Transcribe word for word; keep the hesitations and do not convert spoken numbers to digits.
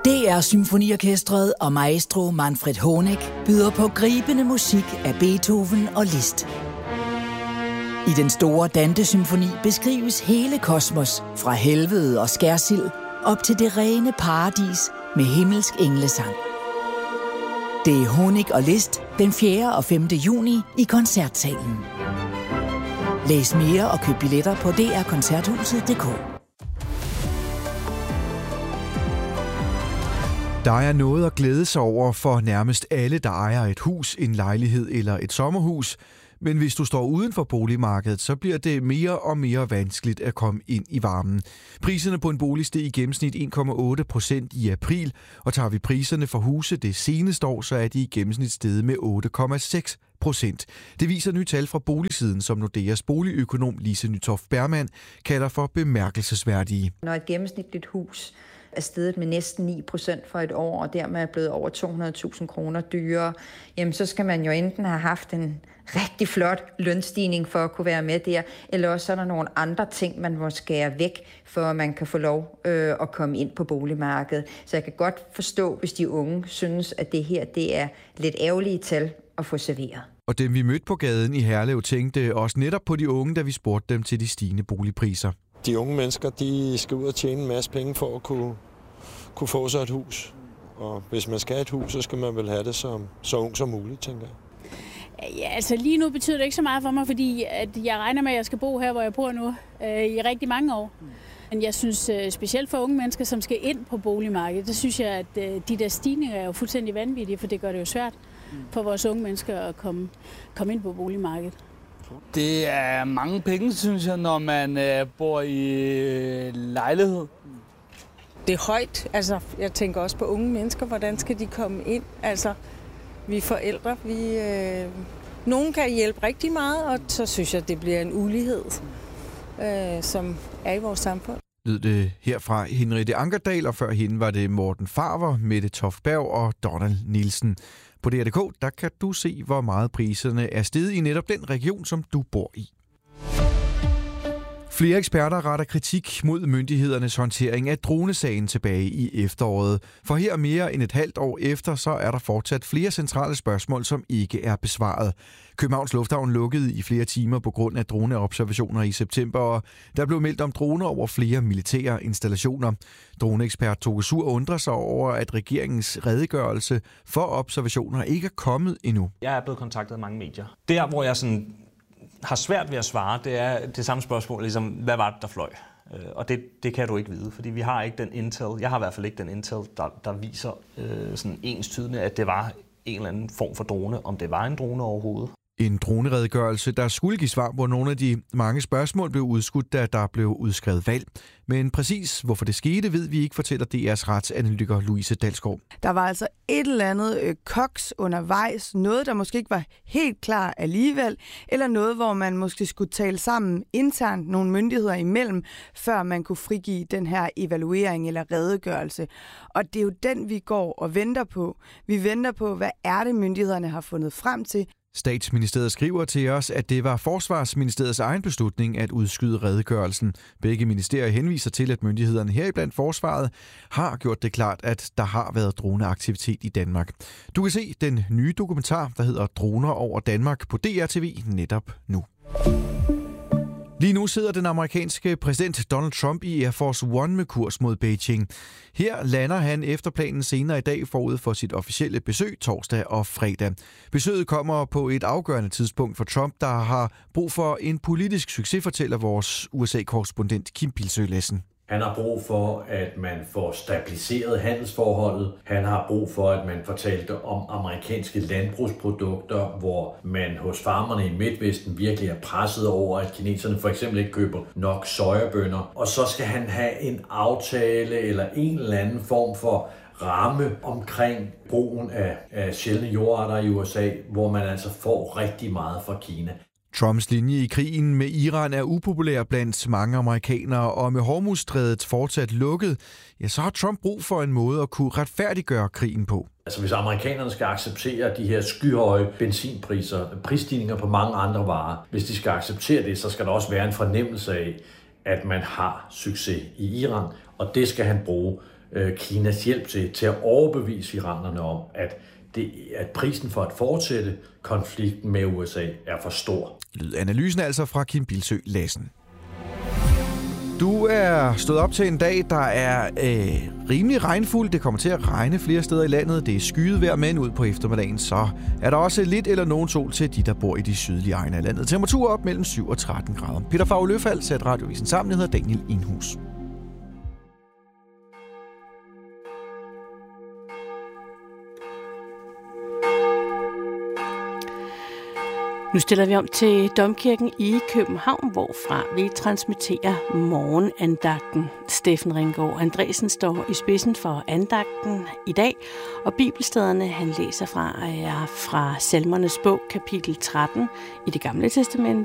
D R Symfoniorkestret og maestro Manfred Honeck byder på gribende musik af Beethoven og Liszt. I den store Dante-symfoni beskrives hele kosmos, fra helvede og skærsild op til det rene paradis med himmelsk englesang. Det er Honeck og Liszt den fjerde og femte juni i Koncertsalen. Læs mere og køb billetter på d r koncerthuset punktum d k. Der er noget at glæde sig over for nærmest alle, der ejer et hus, en lejlighed eller et sommerhus. Men hvis du står uden for boligmarkedet, så bliver det mere og mere vanskeligt at komme ind i varmen. Priserne på en bolig steg i gennemsnit en komma otte procent i april, og tager vi priserne for huse det seneste år, så er de i gennemsnit steget med otte komma seks procent. Det viser nye tal fra Boligsiden, som Nordeas boligøkonom Lise Nytoft Bergmann kalder for bemærkelsesværdige. Når et gennemsnitligt hus er steget med næsten ni procent for et år, og dermed er blevet over to hundrede tusind kroner dyrere, jamen så skal man jo enten have haft en rigtig flot lønstigning for at kunne være med der, eller også er der nogle andre ting, man må skære væk, for at man kan få lov øh, at komme ind på boligmarkedet. Så jeg kan godt forstå, hvis de unge synes, at det her det er lidt ærgerlige tal at få serveret. Og dem vi mødte på gaden i Herlev tænkte også netop på de unge, da vi spurgte dem til de stigende boligpriser. De unge mennesker, de skal ud og tjene en masse penge for at kunne, kunne få sig et hus. Og hvis man skal have et hus, så skal man vel have det som, så ung som muligt, tænker jeg. Ja, altså lige nu betyder det ikke så meget for mig, fordi at jeg regner med, at jeg skal bo her, hvor jeg bor nu, øh, i rigtig mange år. Men jeg synes øh, specielt for unge mennesker, som skal ind på boligmarkedet, det synes jeg, at øh, de der stigninger er jo fuldstændig vanvittige, for det gør det jo svært for vores unge mennesker at komme, komme ind på boligmarkedet. Det er mange penge, synes jeg, når man øh, bor i øh, lejlighed. Det er højt. Altså, jeg tænker også på unge mennesker. Hvordan skal de komme ind? Altså, vi forældre, vi... Øh, nogen kan hjælpe rigtig meget, og så synes jeg, det bliver en ulighed, øh, som er i vores samfund. Lød det herfra Henriette Ankerdal, og før hende var det Morten Farver, Mette Toftberg og Donald Nielsen. På D R punktum d k, der kan du se, hvor meget priserne er steget i netop den region, som du bor i. Flere eksperter retter kritik mod myndighedernes håndtering af dronesagen tilbage i efteråret. For her mere end et halvt år efter, så er der fortsat flere centrale spørgsmål, som ikke er besvaret. Københavns Lufthavn lukkede i flere timer på grund af droneobservationer i september, og der blev meldt om droner over flere militære installationer. Droneekspert Toge Sur undrer sig over, at regeringens redegørelse for observationer ikke er kommet endnu. Jeg er blevet kontaktet af mange medier. Der, hvor jeg sådan har svært ved at svare, det er det samme spørgsmål, ligesom, hvad var det, der fløj? Og det, det kan du ikke vide, fordi vi har ikke den intel, jeg har i hvert fald ikke den intel, der, der viser øh, sådan enstydende, at det var en eller anden form for drone, om det var en drone overhovedet. En droneredegørelse, der skulle give svar på nogle af de mange spørgsmål, blev udskudt, da der blev udskrevet valg. Men præcis hvorfor det skete, ved vi ikke, fortæller D R's retsanalytiker Louise Dalsgaard. Der var altså et eller andet øh, koks undervejs, noget der måske ikke var helt klar alligevel, eller noget, hvor man måske skulle tale sammen internt nogle myndigheder imellem, før man kunne frigive den her evaluering eller redegørelse. Og det er jo den, vi går og venter på. Vi venter på, hvad er det, myndighederne har fundet frem til. Statsministeriet skriver til os, at det var Forsvarsministeriets egen beslutning at udskyde redegørelsen. Begge ministerier henviser til, at myndighederne heriblandt Forsvaret har gjort det klart, at der har været droneaktivitet i Danmark. Du kan se den nye dokumentar, der hedder Droner over Danmark på D R T V netop nu. Lige nu sidder den amerikanske præsident Donald Trump i Air Force One med kurs mod Beijing. Her lander han efter planen senere i dag forud for sit officielle besøg torsdag og fredag. Besøget kommer på et afgørende tidspunkt for Trump, der har brug for en politisk succes, fortæller vores U S A-korrespondent Kim Pilsø Lassen. Han har brug for, at man får stabiliseret handelsforholdet. Han har brug for, at man fortalte om amerikanske landbrugsprodukter, hvor man hos farmerne i Midtvesten virkelig er presset over, at kineserne for eksempel ikke køber nok sojabønner. Og så skal han have en aftale eller en eller anden form for ramme omkring brugen af, af sjældne jordarter i U S A, hvor man altså får rigtig meget fra Kina. Trumps linje i krigen med Iran er upopulær blandt mange amerikanere, og med Hormuzstrædet fortsat lukket, ja, så har Trump brug for en måde at kunne retfærdiggøre krigen på. Altså hvis amerikanerne skal acceptere de her skyhøje benzinpriser, prisstigninger på mange andre varer, hvis de skal acceptere det, så skal der også være en fornemmelse af, at man har succes i Iran, og det skal han bruge øh, Kinas hjælp til, til at overbevise iranerne om, at, det, at prisen for at fortsætte konflikten med U S A er for stor. Lyd analysen altså fra Kim Bilsøe Lassen. Du er stået op til en dag, der er øh, rimelig regnfuld. Det kommer til at regne flere steder i landet. Det er skyet vejr, men ud på eftermiddagen, så er der også lidt eller nogen sol til de, der bor i de sydlige egne af landet. Temperatur op mellem syv og tretten grader. Peter Favre-Løfald satte Radiovisen sammen. Jeg hedder Daniel Enhus. Nu stiller vi om til Domkirken i København, hvorfra vi transmitterer morgenandagten. Steffen Ringgaard Andresen står i spidsen for andagten i dag, og bibelstederne han læser fra er fra Salmernes bog, kapitel tretten i Det Gamle Testamente,